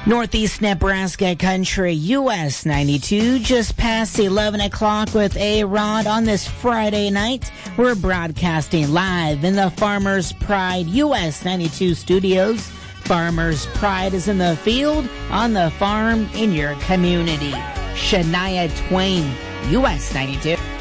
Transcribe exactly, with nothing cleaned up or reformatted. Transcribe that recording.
Northeast Nebraska Country, U S ninety-two, just past eleven o'clock with A-Rod on this Friday night. We're broadcasting live in the Farmers Pride U S ninety-two studios. Farmers Pride is in the field, on the farm, in your community. Shania Twain, U S ninety-two.